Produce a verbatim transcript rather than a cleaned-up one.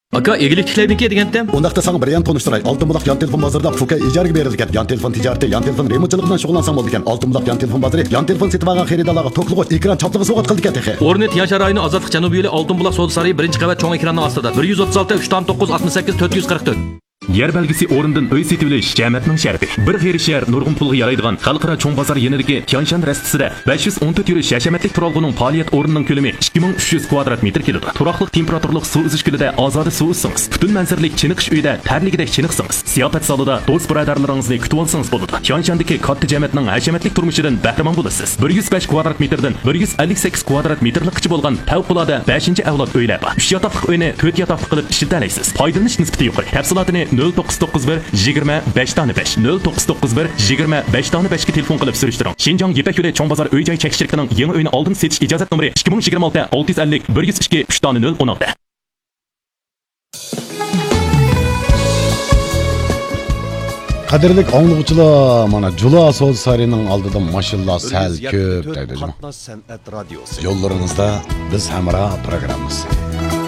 Aka, egilik tiklaybenki degandim. Undaqda sana bir yan tanıştıray. Altınbulaq yan telefon bazarida Fuka ijaraga berilgan. Yan telefon tijarati, yan telefon remontchilik bilan shug'ullansang bo'ldi ekan. Altınbulaq yan telefon bazari, yan telefon setib olgan xaridorlarga to'qlig'i ekran chaplig'i sovg'a qildi ekan texi. O'rnet Yanshar rayoni Ozodlik Janubiy yo'li Altınbulaq savdo saroyi birinchi qavat cho'ng ekranning ostida. bir yuz o'ttiz olti uch nuqta to'qqiz oltmish sakkiz to'rt yuz qirq to'rt. Yer belgisi o'rindan uy setib olish jamoatning sharti. Bir xerishar nurg'un pulga yaraydigan xalqaro cho'ng bozor yeniligi Tianshan rastisida besh yuz o'n to'rt yurish hashamatlik turalg'uning faoliyat o'rnining ko'lami ikki ming uch yuz kvadrat metr keladi. Turaqliq temperaturlik suv izish kulida ozoda suv izsangiz, butun manzaralik chiniqish uyida tarligidek chiniqsangiz, siyofat zalida do'st birodarlaringizni kutib olsangiz bo'ladi. Tianshandagi katta jamoatning hashamatlik turmushidan bahramand bo'lasiz. bir yuz besh kvadrat metrdan bir yuz ellik sakkiz kvadrat metrlikcha bo'lgan favqulodda beshinchi avlod uylar bor. uch yotoqli uyni to'rt yotoqli qilib ishlatalaysiz. Foydalanish nisbati yuqori. Tafsilotini nol to'qqiz to'qqiz bir yigirma besh besh nol to'qqiz to'qqiz bir yigirma besh besh ga telefon qilib surishtiring. Shinjong Yipak yo'li cho'ng bozor uy-joy chekish shirkatining yangi uyini oldin setish ijozat nomeri ikki ming yigirma olti olti yuz ellik bir yuz ikki uch nol o'n olti. Qadrli anglag'uchilar, mana Jula savdo saroyining oldida mashinalar sal ko'p deydi. Yo'llaringizda biz hamroh programmasi.